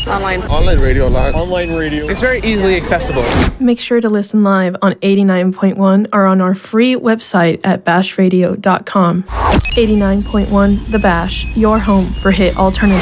Online. Online radio live. Online radio. It's very easily accessible. Make sure to listen live on 89.1 or on our free website at bashradio.com. 89.1 The Bash, your home for hit alternative.